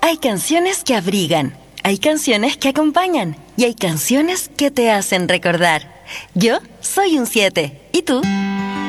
Hay canciones que abrigan, hay canciones que acompañan y hay canciones que te hacen recordar. Yo soy un 7. ¿Y tú?